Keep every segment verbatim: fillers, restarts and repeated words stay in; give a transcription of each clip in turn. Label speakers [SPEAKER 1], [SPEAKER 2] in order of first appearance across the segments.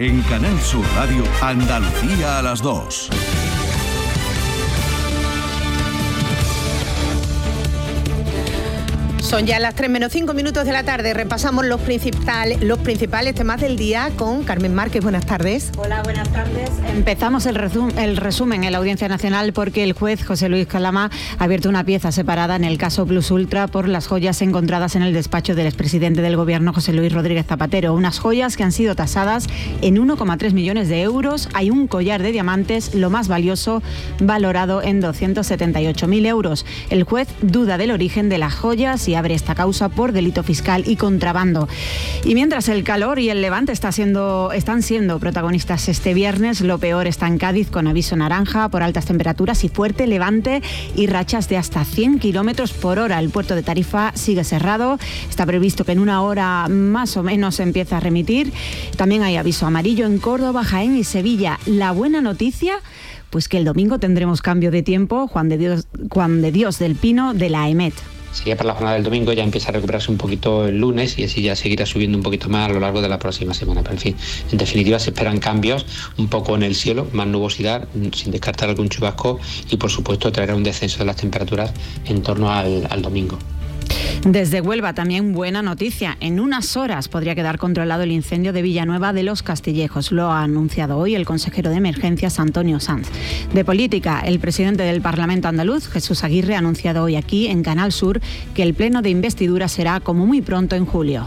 [SPEAKER 1] En Canal Sur Radio, Andalucía a las dos.
[SPEAKER 2] Son ya las tres menos cinco minutos de la tarde. Repasamos los, principal, los principales temas del día con Carmen Márquez. Buenas tardes.
[SPEAKER 3] Hola, buenas tardes. Empezamos el, resum, el resumen en la Audiencia Nacional porque el juez José Luis Calama ha abierto una pieza separada en el caso Plus Ultra por las joyas encontradas en el despacho del expresidente del Gobierno, José Luis Rodríguez Zapatero. Unas joyas que han sido tasadas en uno coma tres millones de euros. Hay un collar de diamantes, lo más valioso, valorado en doscientos setenta y ocho mil euros. El juez duda del origen de las joyas y abre esta causa por delito fiscal y contrabando. Y mientras el calor y el levante está siendo, están siendo protagonistas este viernes, lo peor está en Cádiz con aviso naranja por altas temperaturas y fuerte levante y rachas de hasta cien kilómetros por hora. El puerto de Tarifa sigue cerrado. Está previsto que en una hora más o menos empiece a remitir. También hay aviso amarillo en Córdoba, Jaén y Sevilla. La buena noticia, pues que el domingo tendremos cambio de tiempo. Juan de Dios, Juan de Dios del Pino de la EMET.
[SPEAKER 4] Si ya para la jornada del domingo ya empieza a recuperarse un poquito el lunes y así ya seguirá subiendo un poquito más a lo largo de la próxima semana. Pero en fin, en definitiva se esperan cambios un poco en el cielo, más nubosidad, sin descartar algún chubasco y por supuesto traerá un descenso de las temperaturas en torno al, al domingo.
[SPEAKER 3] Desde Huelva también buena noticia. En unas horas podría quedar controlado el incendio de Villanueva de los Castillejos. Lo ha anunciado hoy el consejero de Emergencias, Antonio Sanz. De política, el presidente del Parlamento andaluz, Jesús Aguirre, ha anunciado hoy aquí en Canal Sur que el pleno de investidura será como muy pronto en julio.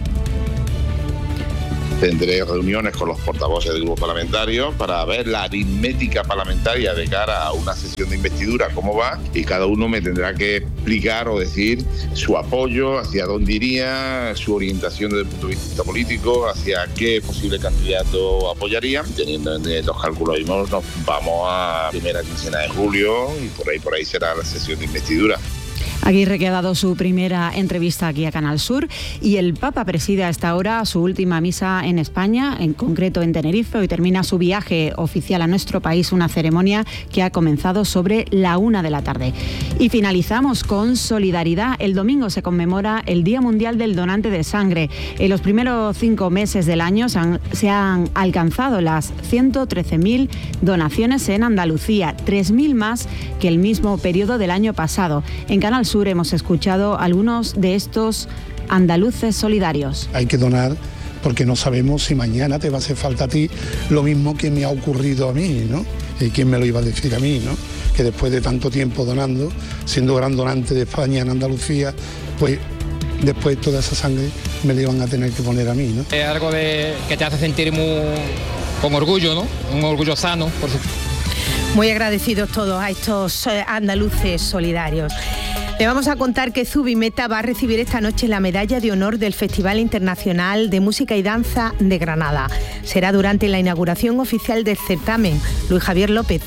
[SPEAKER 5] Tendré reuniones con los portavoces del grupo parlamentario para ver la aritmética parlamentaria de cara a una sesión de investidura, cómo va, y cada uno me tendrá que explicar o decir su apoyo, hacia dónde iría, su orientación desde el punto de vista político, hacia qué posible candidato apoyaría. Teniendo en estos cálculos nos vamos a primera quincena de julio y por ahí, por ahí será la sesión de investidura.
[SPEAKER 3] Aguirre, que ha dado su primera entrevista aquí a Canal Sur, y el Papa preside a esta hora su última misa en España, en concreto en Tenerife. Hoy termina su viaje oficial a nuestro país, una ceremonia que ha comenzado sobre la una de la tarde. Y finalizamos con solidaridad. El domingo se conmemora el Día Mundial del Donante de Sangre. En los primeros cinco meses del año se han, se han alcanzado las ciento trece mil donaciones en Andalucía, tres mil más que el mismo periodo del año pasado. En Canal Sur hemos escuchado algunos de estos andaluces solidarios.
[SPEAKER 6] Hay que donar porque no sabemos si mañana te va a hacer falta a ti lo mismo que me ha ocurrido a mí, ¿no? ¿Y quién me lo iba a decir a mí, no? Que después de tanto tiempo donando, siendo gran donante de España en Andalucía, pues después toda esa sangre me la iban a tener que poner a mí, ¿no?
[SPEAKER 7] Es algo de, que te hace sentir muy, con orgullo, ¿no? Un orgullo sano, por supuesto.
[SPEAKER 2] Muy agradecidos todos a estos andaluces solidarios. Le vamos a contar que Zubimeta va a recibir esta noche la medalla de honor del Festival Internacional de Música y Danza de Granada. Será durante la inauguración oficial del certamen. Luis Javier López.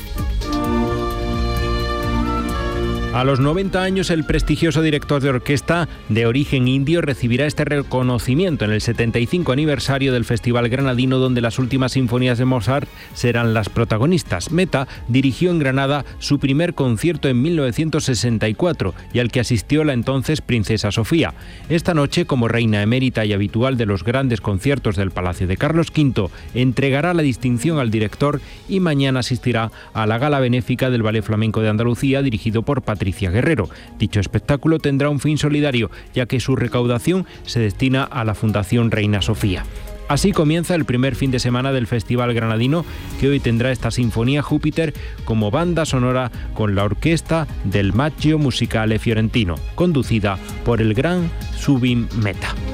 [SPEAKER 8] A los noventa años, el prestigioso director de orquesta de origen indio recibirá este reconocimiento en el setenta y cinco aniversario del Festival Granadino, donde las últimas sinfonías de Mozart serán las protagonistas. Meta dirigió en Granada su primer concierto en mil novecientos sesenta y cuatro y al que asistió la entonces princesa Sofía. Esta noche, como reina emérita y habitual de los grandes conciertos del Palacio de Carlos quinto, entregará la distinción al director y mañana asistirá a la gala benéfica del Ballet Flamenco de Andalucía, dirigido por Patricia Patricia Guerrero. Dicho espectáculo tendrá un fin solidario, ya que su recaudación se destina a la Fundación Reina Sofía. Así comienza el primer fin de semana del Festival Granadino, que hoy tendrá esta Sinfonía Júpiter como banda sonora con la orquesta del Macchio Musicale Fiorentino, conducida por el gran Zubin Meta.